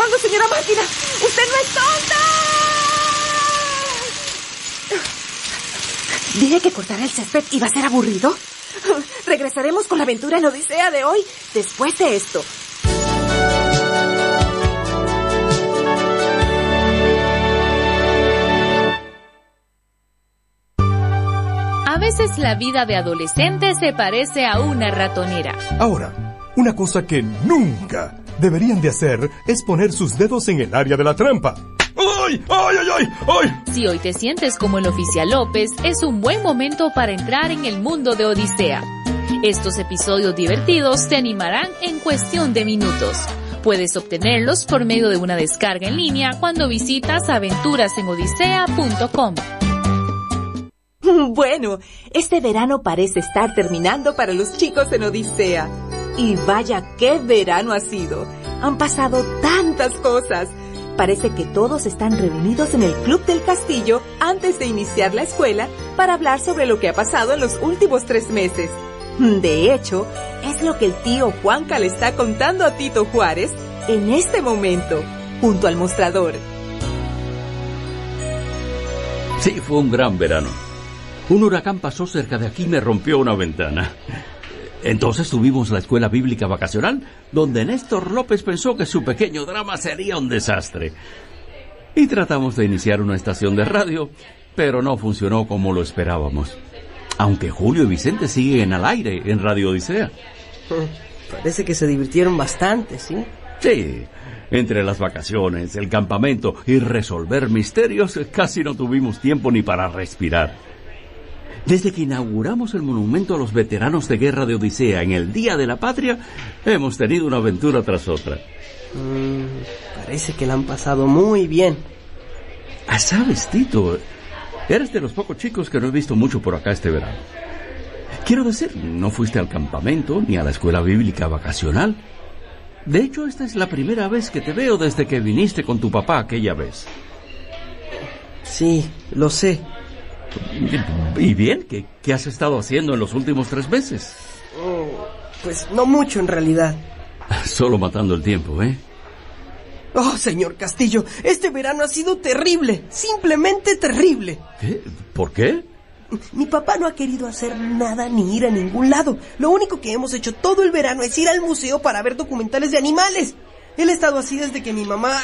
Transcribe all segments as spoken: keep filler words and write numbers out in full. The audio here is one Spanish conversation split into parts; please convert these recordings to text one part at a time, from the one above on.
pasando, señora máquina? ¡Usted no es tonta! ¿Dije que cortar el césped iba a ser aburrido? Regresaremos con la aventura en Odisea de hoy, después de esto. A veces la vida de adolescente se parece a una ratonera. Ahora, una cosa que nunca deberían de hacer es poner sus dedos en el área de la trampa. ¡Ay, ay, ay, ay, ay! Si hoy te sientes como el oficial López, es un buen momento para entrar en el mundo de Odisea. Estos episodios divertidos te animarán en cuestión de minutos. Puedes obtenerlos por medio de una descarga en línea cuando visitas aventuras en odisea punto com. Bueno, este verano parece estar terminando para los chicos en Odisea. Y vaya qué verano ha sido. Han pasado tantas cosas. Parece que todos están reunidos en el Club del Castillo antes de iniciar la escuela para hablar sobre lo que ha pasado en los últimos tres meses. De hecho, es lo que el tío Juanca le está contando a Tito Juárez en este momento, junto al mostrador. Sí, fue un gran verano. Un huracán pasó cerca de aquí y me rompió una ventana. Entonces tuvimos la escuela bíblica vacacional, donde Néstor López pensó que su pequeño drama sería un desastre. Y tratamos de iniciar una estación de radio, pero no funcionó como lo esperábamos. Aunque Julio y Vicente siguen al aire en Radio Odisea. Parece que se divirtieron bastante, ¿sí? Sí, entre las vacaciones, el campamento y resolver misterios, casi no tuvimos tiempo ni para respirar. Desde que inauguramos el monumento a los veteranos de guerra de Odisea en el Día de la Patria, hemos tenido una aventura tras otra. Mm, parece que la han pasado muy bien. Ah, ¿sabes, Tito? Eres de los pocos chicos que no he visto mucho por acá este verano. Quiero decir, no fuiste al campamento ni a la escuela bíblica vacacional. De hecho, esta es la primera vez que te veo desde que viniste con tu papá aquella vez. Sí, lo sé. ¿Y bien? ¿Qué, qué has estado haciendo en los últimos tres meses? Oh, pues no mucho en realidad. Solo matando el tiempo, ¿eh? Oh, señor Castillo, este verano ha sido terrible, simplemente terrible. ¿Qué? ¿Por qué? Mi papá no ha querido hacer nada ni ir a ningún lado. Lo único que hemos hecho todo el verano es ir al museo para ver documentales de animales. Él ha estado así desde que mi mamá...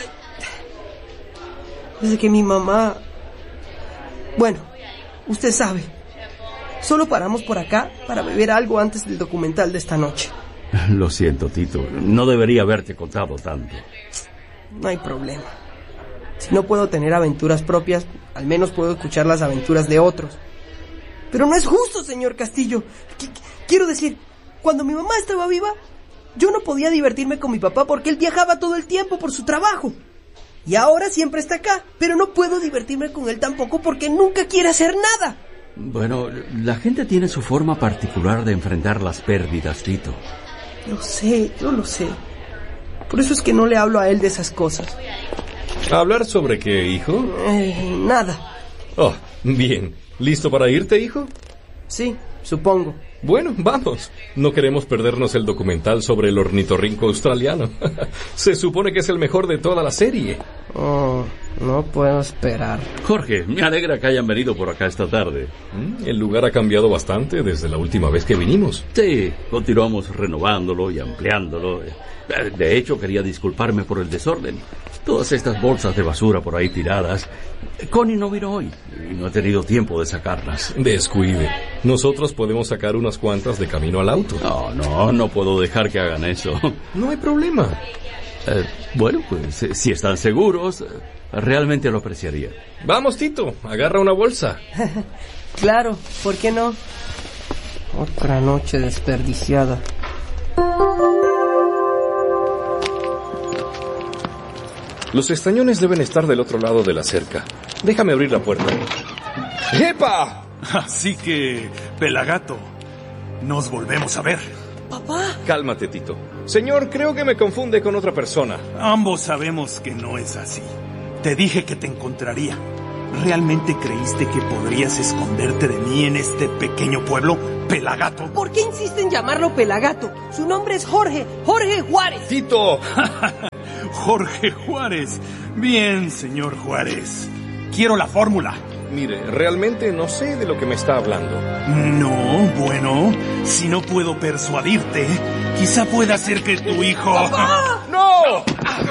Desde que mi mamá... Bueno, usted sabe. Solo paramos por acá para beber algo antes del documental de esta noche. Lo siento, Tito. No debería haberte contado tanto. No hay problema. Si no puedo tener aventuras propias, al menos puedo escuchar las aventuras de otros. Pero no es justo, señor Castillo. Qu- quiero decir, cuando mi mamá estaba viva, yo no podía divertirme con mi papá porque él viajaba todo el tiempo por su trabajo. Y ahora siempre está acá, pero no puedo divertirme con él tampoco porque nunca quiere hacer nada. Bueno, la gente tiene su forma particular de enfrentar las pérdidas, Tito. Lo sé, yo lo sé. Por eso es que no le hablo a él de esas cosas. ¿Hablar sobre qué, hijo? Eh, nada. Oh, bien. ¿Listo para irte, hijo? Sí, supongo. Bueno, vamos. No queremos perdernos el documental sobre el ornitorrinco australiano. Se supone que es el mejor de toda la serie. Oh, no puedo esperar. Jorge, me alegra que hayan venido por acá esta tarde. El lugar ha cambiado bastante desde la última vez que vinimos. Sí, continuamos renovándolo y ampliándolo. De hecho, quería disculparme por el desorden. Todas estas bolsas de basura por ahí tiradas. Connie no vino hoy y no he tenido tiempo de sacarlas. Descuide. Nosotros podemos sacar unas cuantas de camino al auto. No, no, no puedo dejar que hagan eso. No hay problema. Eh, bueno, pues si están seguros, realmente lo apreciaría. Vamos, Tito, agarra una bolsa. Claro, ¿por qué no? Otra noche desperdiciada. Los estañones deben estar del otro lado de la cerca. Déjame abrir la puerta. ¡Epa! Así que, Pelagato, nos volvemos a ver. ¡Papá! Cálmate, Tito. Señor, creo que me confunde con otra persona. Ambos sabemos que no es así. Te dije que te encontraría. ¿Realmente creíste que podrías esconderte de mí en este pequeño pueblo, Pelagato? ¿Por qué insiste en llamarlo Pelagato? Su nombre es Jorge, Jorge Juárez. ¡Tito! Jorge Juárez. Bien, señor Juárez. Quiero la fórmula. Mire, realmente no sé de lo que me está hablando. No, bueno, si no puedo persuadirte, quizá pueda ser que tu hijo... ¡Papá! ¡No!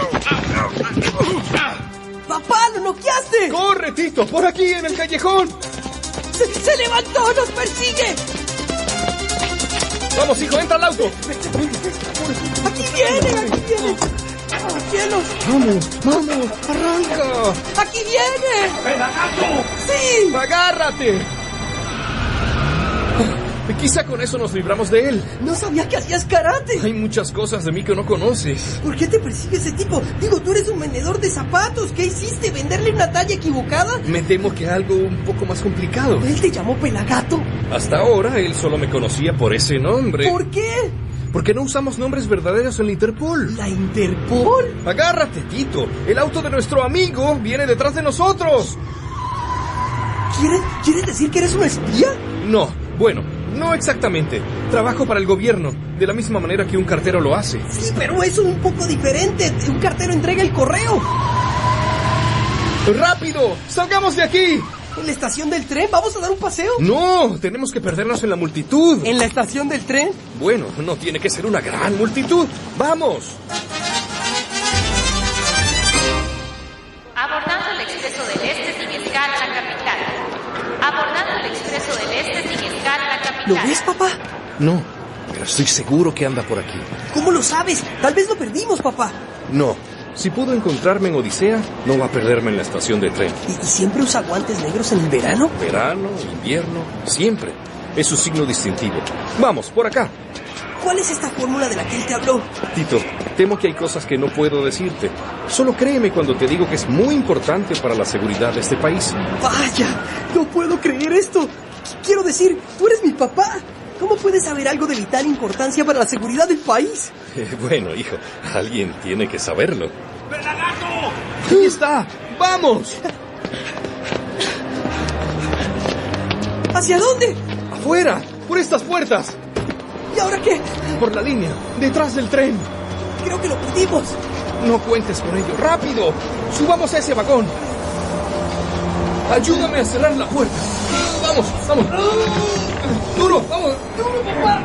¡Papá, lo noqueaste! ¡Corre, Tito! ¡Por aquí, en el callejón! ¡Se, se levantó! ¡Nos persigue! ¡Vamos, hijo! ¡Entra al auto! ¡Aquí vienen! ¡Aquí vienen! ¡Cielos! ¡Vamos! ¡Vamos! ¡Arranca! ¡Aquí viene! ¡Pelagato! ¡Sí! ¡Agárrate! Quizá con eso nos libramos de él. No sabía que hacías karate. Hay muchas cosas de mí que no conoces. ¿Por qué te persigue ese tipo? Digo, tú eres un vendedor de zapatos. ¿Qué hiciste? ¿Venderle una talla equivocada? Me temo que algo un poco más complicado. ¿Él te llamó Pelagato? Hasta ahora él solo me conocía por ese nombre. ¿Por qué? Porque no usamos nombres verdaderos en la Interpol. ¿La Interpol? Agárrate, Tito. El auto de nuestro amigo viene detrás de nosotros. ¿Quieres, ¿Quieres decir que eres un espía? No, bueno, no exactamente. Trabajo para el gobierno, de la misma manera que un cartero lo hace. Sí, pero eso es un poco diferente. Un cartero entrega el correo. ¡Rápido! ¡Salgamos de aquí! ¿En la estación del tren? ¿Vamos a dar un paseo? No, tenemos que perdernos en la multitud. ¿En la estación del tren? Bueno, no tiene que ser una gran multitud. ¡Vamos! Abordando el expreso del Este sin escala a la capital. Abordando el expreso del Este sin escala a la capital. ¿Lo ves, papá? No, pero estoy seguro que anda por aquí. ¿Cómo lo sabes? Tal vez lo perdimos, papá. No, si pudo encontrarme en Odisea, no va a perderme en la estación de tren. ¿Y, y siempre usa guantes negros en el verano? Verano, invierno, siempre. Es su signo distintivo. Vamos, por acá. ¿Cuál es esta fórmula de la que él te habló? Tito, temo que hay cosas que no puedo decirte. Solo créeme cuando te digo que es muy importante para la seguridad de este país. Vaya, no puedo creer esto. Qu- Quiero decir, tú eres mi papá. ¿Cómo puedes saber algo de vital importancia para la seguridad del país? Eh, bueno, hijo, alguien tiene que saberlo. ¡Pelagato! ¡Ahí está! ¡Vamos! ¿Hacia dónde? ¡Afuera! ¡Por estas puertas! ¿Y ahora qué? ¡Por la línea! ¡Detrás del tren! Creo que lo perdimos. No cuentes con ello. ¡Rápido! ¡Subamos a ese vagón! ¡Ayúdame a cerrar la puerta! ¡Vamos! ¡Vamos! ¡Duro! ¡Vamos! ¡Duro, papá!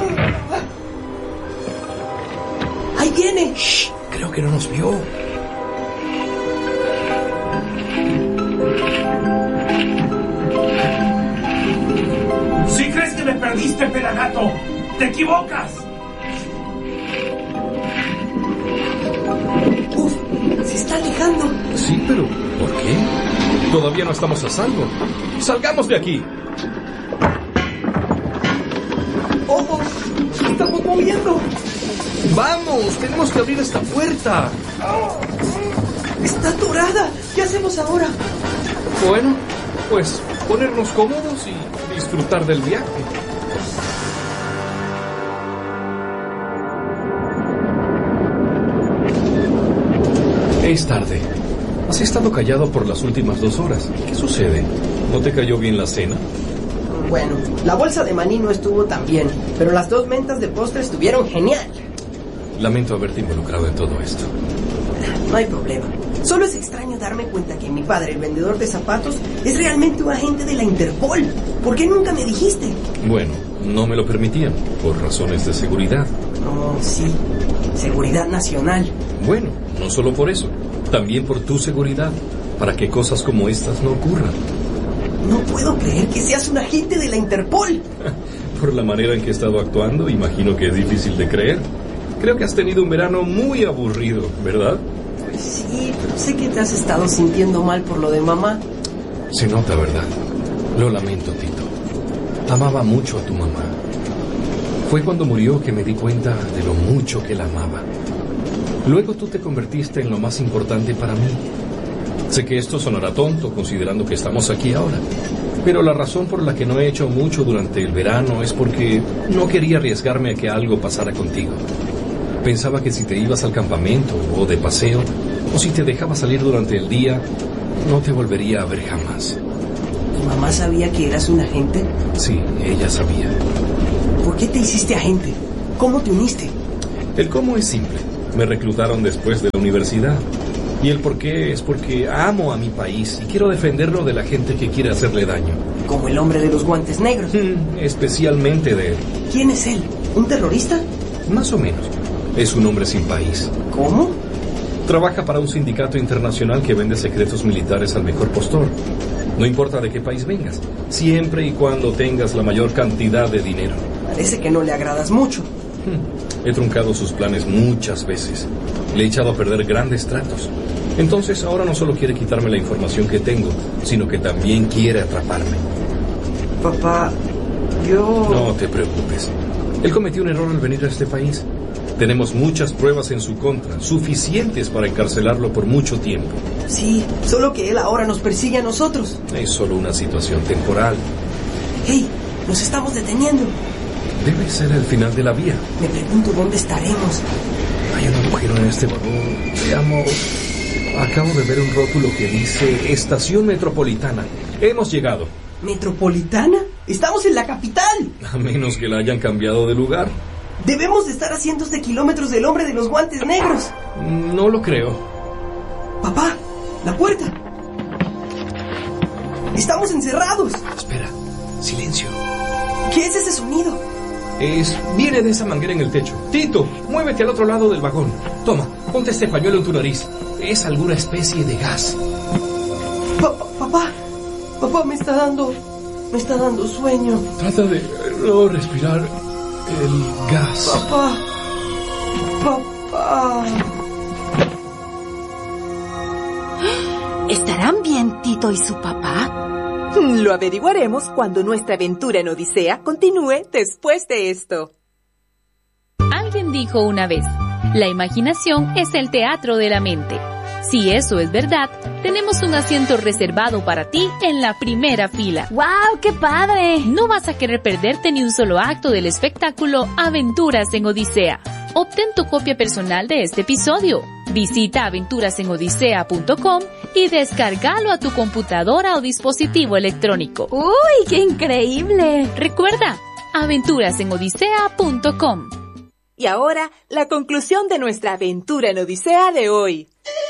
¡Ahí viene! Shh, creo que no nos vio. Si crees que me perdiste, Pelagato, te equivocas. Uf, se está alejando. Sí, pero ¿por qué? Todavía no estamos a salvo. ¡Salgamos de aquí! ¡Ojo! ¡Estamos moviendo! ¡Vamos! ¡Tenemos que abrir esta puerta! ¡Está atorada! ¿Qué hacemos ahora? Bueno, pues ponernos cómodos y disfrutar del viaje. Es tarde. Has estado callado por las últimas dos horas. ¿Qué sucede? ¿No te cayó bien la cena? Bueno, la bolsa de maní no estuvo tan bien, pero las dos mentas de postre estuvieron genial. Lamento haberte involucrado en todo esto. No hay problema. Solo es extraño darme cuenta que mi padre, el vendedor de zapatos, es realmente un agente de la Interpol. ¿Por qué nunca me dijiste? Bueno, no me lo permitían, por razones de seguridad. Oh, sí. Seguridad nacional. Bueno, no solo por eso, también por tu seguridad, para que cosas como estas no ocurran. No puedo creer que seas un agente de la Interpol. Por la manera en que he estado actuando, imagino que es difícil de creer. Creo que has tenido un verano muy aburrido, ¿verdad? Pues sí, pero sé que te has estado sintiendo mal por lo de mamá. Se nota, ¿verdad? Lo lamento, Tito. Amaba mucho a tu mamá. Fue cuando murió que me di cuenta de lo mucho que la amaba. Luego tú te convertiste en lo más importante para mí. Sé que esto sonará tonto considerando que estamos aquí ahora, pero la razón por la que no he hecho mucho durante el verano es porque no quería arriesgarme a que algo pasara contigo. Pensaba que si te ibas al campamento o de paseo, o si te dejaba salir durante el día, no te volvería a ver jamás. ¿Tu mamá sabía que eras un agente? Sí, ella sabía. ¿Por qué te hiciste agente? ¿Cómo te uniste? El cómo es simple. Me reclutaron después de la universidad. Y el por qué es porque amo a mi país y quiero defenderlo de la gente que quiere hacerle daño. Como el hombre de los guantes negros. Mm, especialmente de él. ¿Quién es él? ¿Un terrorista? Más o menos. Es un hombre sin país. ¿Cómo? Trabaja para un sindicato internacional que vende secretos militares al mejor postor. No importa de qué país vengas, siempre y cuando tengas la mayor cantidad de dinero. Parece que no le agradas mucho. Hmm. He truncado sus planes muchas veces. Le he echado a perder grandes tratos. Entonces ahora no solo quiere quitarme la información que tengo, sino que también quiere atraparme. Papá, yo... No te preocupes. Él cometió un error al venir a este país. Tenemos muchas pruebas en su contra, suficientes para encarcelarlo por mucho tiempo. Sí, solo que él ahora nos persigue a nosotros. Es solo una situación temporal. ¡Hey! Nos estamos deteniendo. Debe ser el final de la vía. Me pregunto dónde estaremos. Hay un agujero en este vagón. Veamos. Acabo de ver un rótulo que dice Estación Metropolitana. Hemos llegado. ¿Metropolitana? ¡Estamos en la capital! A menos que la hayan cambiado de lugar. Debemos de estar a cientos de kilómetros del hombre de los guantes negros. No lo creo. Papá, la puerta. Estamos encerrados. Espera, silencio. ¿Qué es ese sonido? Es... viene de esa manguera en el techo. Tito, muévete al otro lado del vagón. Toma, ponte este pañuelo en tu nariz. Es alguna especie de gas. Pa- papá, papá, me está dando... me está dando sueño. Trata de no respirar el gas. Papá, papá... ¿Estarán bien Tito y su papá? Lo averiguaremos cuando nuestra aventura en Odisea continúe después de esto. Alguien dijo una vez, la imaginación es el teatro de la mente. Si eso es verdad, tenemos un asiento reservado para ti en la primera fila. ¡Wow! ¡Qué padre! No vas a querer perderte ni un solo acto del espectáculo Aventuras en Odisea. Obtén tu copia personal de este episodio. Visita aventuras en odisea punto com y descárgalo a tu computadora o dispositivo electrónico. ¡Uy, qué increíble! Recuerda, aventuras en odisea punto com. Y ahora, la conclusión de nuestra aventura en Odisea de hoy.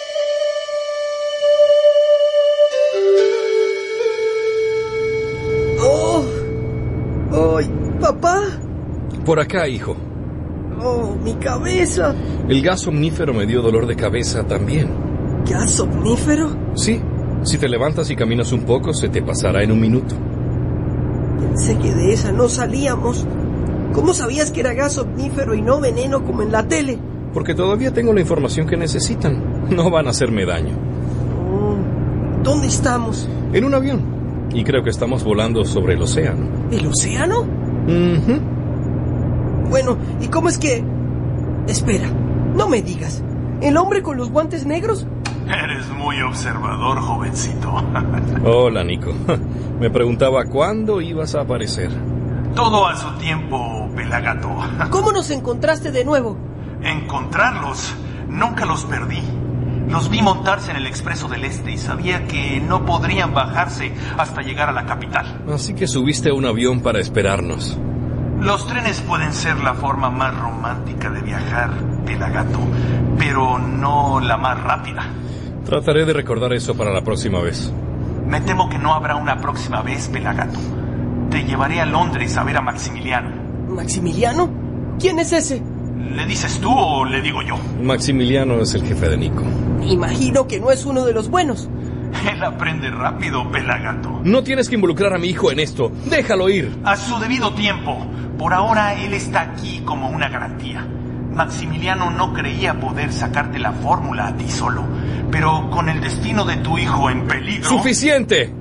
¡Oh! ¡Ay, papá! Por acá, hijo. ¡Oh, mi cabeza! El gas omnífero me dio dolor de cabeza también. ¿Gas omnífero? Sí, si te levantas y caminas un poco, se te pasará en un minuto. Pensé que de esa no salíamos. ¿Cómo sabías que era gas omnífero y no veneno como en la tele? Porque todavía tengo la información que necesitan. No van a hacerme daño. Oh, ¿dónde estamos? En un avión. Y creo que estamos volando sobre el océano. ¿El océano? Uh-huh. Bueno, ¿y cómo es que...? Espera, no me digas. ¿El hombre con los guantes negros? Eres muy observador, jovencito. Hola, Nico. Me preguntaba cuándo ibas a aparecer. Todo a su tiempo, Pelagato. ¿Cómo nos encontraste de nuevo? Encontrarlos. Nunca los perdí. Los vi montarse en el Expreso del Este y sabía que no podrían bajarse hasta llegar a la capital. Así que subiste a un avión para esperarnos. Los trenes pueden ser la forma más romántica de viajar, Pelagato, pero no la más rápida. Trataré de recordar eso para la próxima vez. Me temo que no habrá una próxima vez, Pelagato. Te llevaré a Londres a ver a Maximiliano. ¿Maximiliano? ¿Quién es ese? ¿Le dices tú o le digo yo? Maximiliano es el jefe de Nico. Imagino que no es uno de los buenos. Él aprende rápido, Pelagato. No tienes que involucrar a mi hijo en esto. Déjalo ir. A su debido tiempo. Por ahora él está aquí como una garantía. Maximiliano no creía poder sacarte la fórmula a ti solo, pero con el destino de tu hijo en peligro... ¡Suficiente!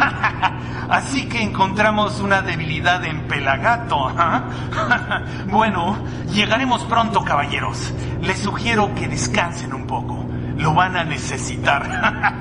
Así que encontramos una debilidad en Pelagato. Bueno, llegaremos pronto, caballeros. Les sugiero que descansen un poco. Lo van a necesitar.